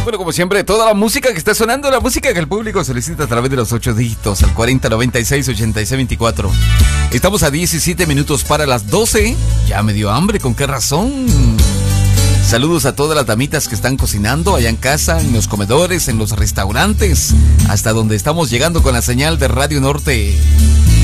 Bueno, como siempre, toda la música que está sonando, la música que el público solicita a través de los 8 dígitos, al 4096-8624. Estamos a 17 minutos para las 12. Ya me dio hambre, ¿con qué razón? Saludos a todas las damitas que están cocinando allá en casa, en los comedores, en los restaurantes, hasta donde estamos llegando con la señal de Radio Norte.